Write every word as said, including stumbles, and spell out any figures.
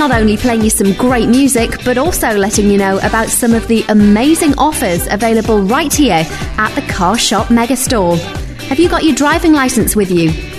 not only playing you some great music, but also letting you know about some of the amazing offers available right here at the Car Shop Megastore. Have you got your driving licence with you?